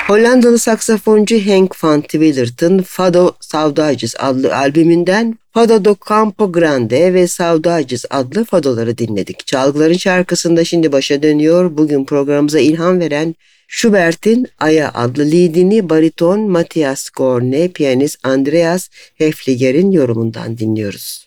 Hollandalı saksafoncu Henk van Twillert'ın Fado Saudades adlı albümünden Fado do Campo Grande ve Saudades adlı fadoları dinledik. Çalgıların şarkısında şimdi başa dönüyor. Bugün programımıza ilham veren Schubert'in Aya adlı liedini bariton Matthias Gorne, piyanist Andreas Häfliger'in yorumundan dinliyoruz.